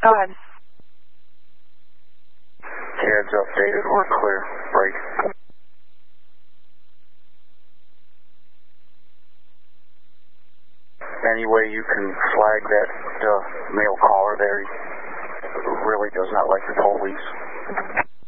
Go ahead. CAD's updated. We're clear. Break. Any way you can flag that male caller there? He really does not like the police.